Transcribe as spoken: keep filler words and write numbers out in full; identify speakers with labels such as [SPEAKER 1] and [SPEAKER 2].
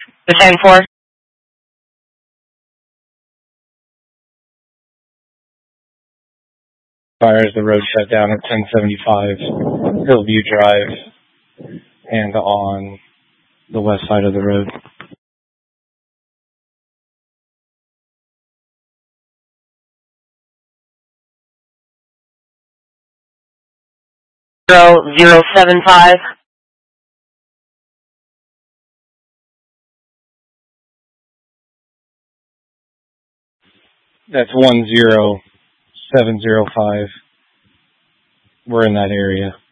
[SPEAKER 1] The ten four.
[SPEAKER 2] Fires the road shut down at ten seventy-five Hillview Drive and on the west side of the road.
[SPEAKER 1] Zero zero seven five.
[SPEAKER 2] That's one zero seven zero five. We're in that area.